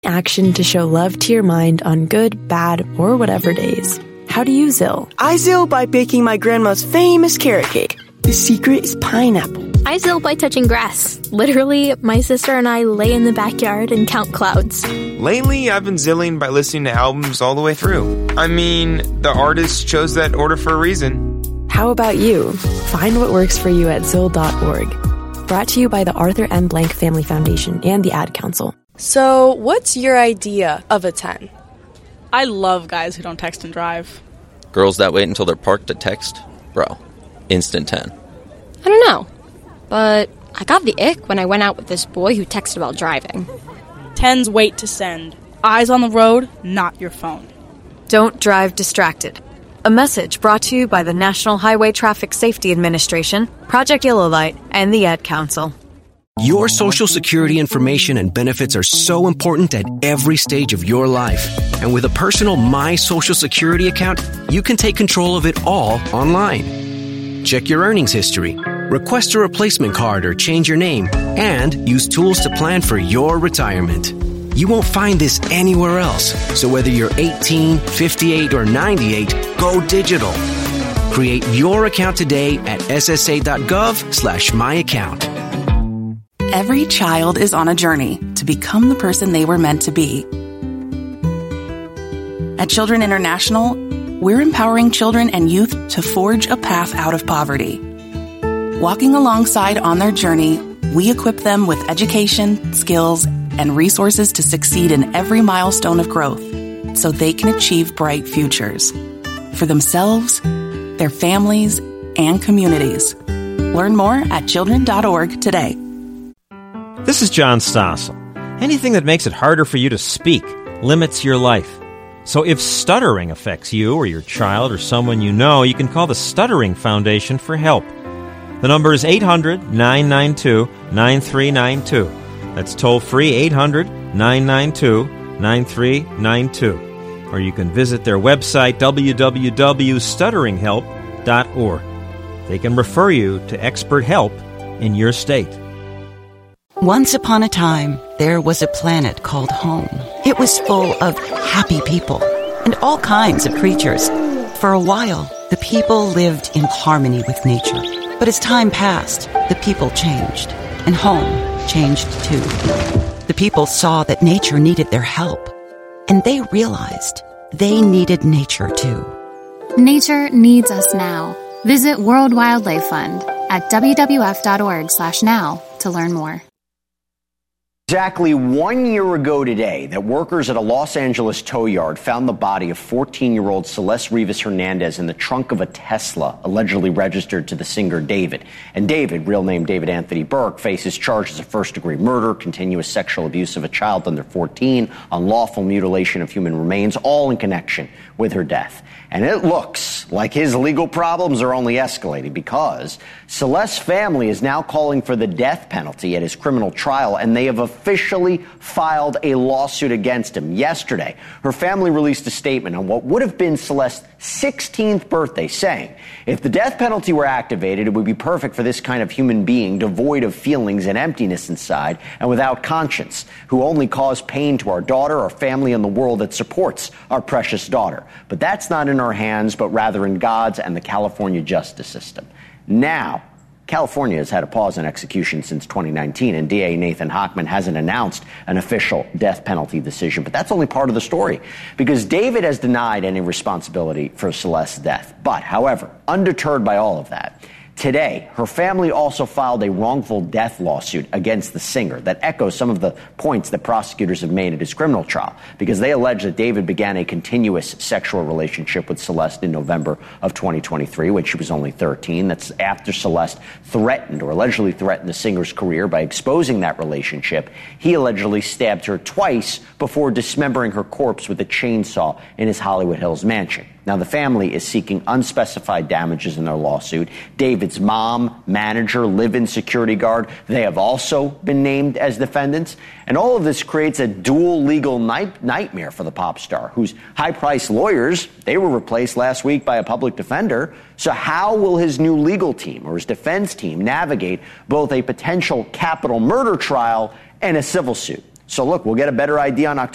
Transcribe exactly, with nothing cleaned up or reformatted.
action to show love to your mind on good, bad, or whatever days. How do you Zill? I Zill by baking my grandma's famous carrot cake. The secret is pineapple. I Zill by touching grass. Literally, my sister and I lay in the backyard and count clouds. Lately, I've been zilling by listening to albums all the way through. I mean, the artist chose that order for a reason. How about you? Find what works for you at zill dot org. Brought to you by the Arthur M. Blank Family Foundation and the Ad Council. So, what's your idea of a ten? I love guys who don't text and drive. Girls that wait until they're parked to text? Bro, instant ten. I don't know, but I got the ick when I went out with this boy who texted while driving. Tens wait to send. Eyes on the road, not your phone. Don't drive distracted. A message brought to you by the National Highway Traffic Safety Administration, Project Yellow Light, and the Ad Council. Your Social Security information and benefits are so important at every stage of your life. And with a personal My Social Security account, you can take control of it all online. Check your earnings history, request a replacement card or change your name, and use tools to plan for your retirement. You won't find this anywhere else. So whether you're eighteen, fifty-eight, or ninety-eight, go digital. Create your account today at ssa.gov slash my account. Every child is on a journey to become the person they were meant to be. At Children International, we're empowering children and youth to forge a path out of poverty. Walking alongside on their journey, we equip them with education, skills, and resources to succeed in every milestone of growth so they can achieve bright futures for themselves, their families, and communities. Learn more at children dot org today. This is John Stossel. Anything that makes it harder for you to speak limits your life. So if stuttering affects you or your child or someone you know, you can call the Stuttering Foundation for help. The number is eight hundred, nine nine two, nine three nine two. That's toll-free eight hundred, nine nine two, nine three nine two. Or you can visit their website, w w w dot stuttering help dot org. They can refer you to expert help in your state. Once upon a time, there was a planet called home. It was full of happy people and all kinds of creatures. For a while, the people lived in harmony with nature. But as time passed, the people changed, and home changed too. The people saw that nature needed their help, and they realized they needed nature too. Nature needs us now. Visit World Wildlife Fund at w w f dot org slash now to learn more. Exactly one year ago today, that workers at a Los Angeles tow yard found the body of fourteen-year-old Celeste Rivas Hernandez in the trunk of a Tesla, allegedly registered to the singer David. And David, real name David Anthony Burke, faces charges of first-degree murder, continuous sexual abuse of a child under fourteen, unlawful mutilation of human remains, all in connection with her death. And it looks like his legal problems are only escalating because Celeste's family is now calling for the death penalty at his criminal trial, and they have officially filed a lawsuit against him. Yesterday, her family released a statement on what would have been Celeste's sixteenth birthday, saying, if the death penalty were activated, it would be perfect for this kind of human being, devoid of feelings and emptiness inside and without conscience, who only cause pain to our daughter, our family, and the world that supports our precious daughter. But that's not in our hands, but rather in God's and the California justice system. Now, California has had a pause in execution since twenty nineteen, and D A Nathan Hochman hasn't announced an official death penalty decision. But that's only part of the story, because David has denied any responsibility for Celeste's death. But, however, undeterred by all of that, today, her family also filed a wrongful death lawsuit against the singer that echoes some of the points that prosecutors have made at his criminal trial, because they allege that David began a continuous sexual relationship with Celeste in November of twenty twenty-three, when she was only thirteen. That's after Celeste threatened or allegedly threatened the singer's career by exposing that relationship. He allegedly stabbed her twice before dismembering her corpse with a chainsaw in his Hollywood Hills mansion. Now, the family is seeking unspecified damages in their lawsuit. David's mom, manager, live-in security guard, they have also been named as defendants. And all of this creates a dual legal night- nightmare for the pop star, whose high-priced lawyers, they were replaced last week by a public defender. So how will his new legal team or his defense team navigate both a potential capital murder trial and a civil suit? So look, we'll get a better idea on October